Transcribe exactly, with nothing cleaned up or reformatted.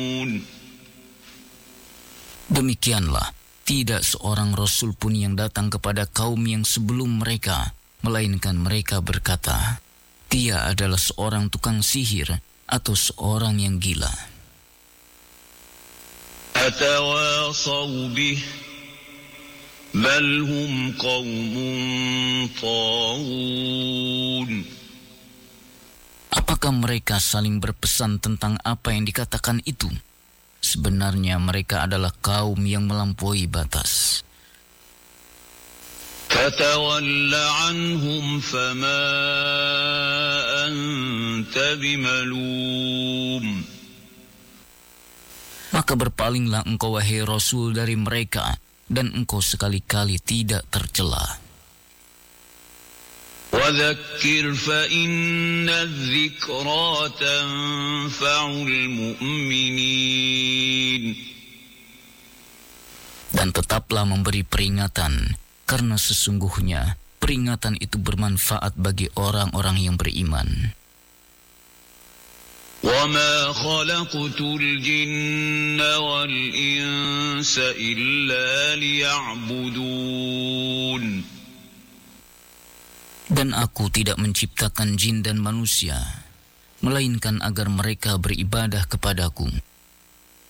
Demikianlah, tidak seorang rasul pun yang datang kepada kaum yang sebelum mereka, melainkan mereka berkata, dia adalah seorang tukang sihir atau seorang yang gila. Atawasaw bih, bal hum qaumun taghun. Apakah mereka saling berpesan tentang apa yang dikatakan itu? Sebenarnya mereka adalah kaum yang melampaui batas. Fatawalla anhum fama anta bimalum. Maka berpalinglah engkau wahai Rasul dari mereka, dan engkau sekali-kali tidak tercela. وذكر فإن الذكرى تنفع المؤمنين. Dan tetaplah memberi peringatan, karena sesungguhnya peringatan itu bermanfaat bagi orang-orang yang beriman. وَمَا خَلَقْتُ الْجِنَّ وَالْإِنسَ إِلَّا لِيَعْبُدُونَ. Dan aku tidak menciptakan jin dan manusia, melainkan agar mereka beribadah kepadaku.